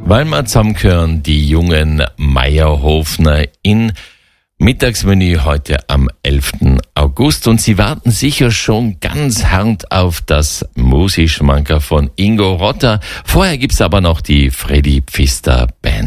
weil wir zusammengehören, die jungen Meierhofner in Mittagsmenü heute am 11. August und Sie warten sicher schon ganz hart auf das Musikschmankerl von Ingo Rotter. Vorher gibt's aber noch die Freddy Pfister Band.